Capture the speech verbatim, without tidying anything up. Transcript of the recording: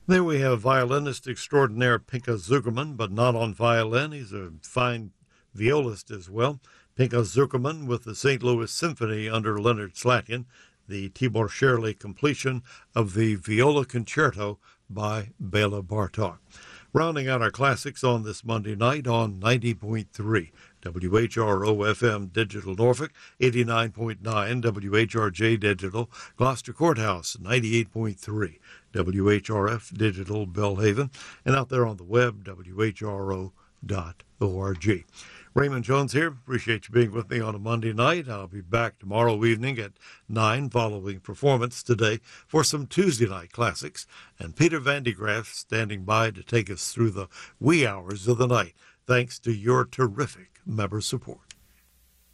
There we have violinist extraordinaire Pinka Zuckerman, but not on violin. He's a fine violist as well. Pinka Zuckerman with the Saint Louis Symphony under Leonard Slatkin, the Tibor Sherley completion of the Viola Concerto by Bela Bartok. Rounding out our classics on this Monday night on ninety point three W H R O F M Digital Norfolk, eighty-nine point nine W H R J Digital Gloucester Courthouse, ninety-eight point three W H R F Digital Belhaven, and out there on the web, W H R O dot org. Raymond Jones here. Appreciate you being with me on a Monday night. I'll be back tomorrow evening at nine following performance today for some Tuesday night classics. And Peter Van de Graaff standing by to take us through the wee hours of the night, thanks to your terrific member support.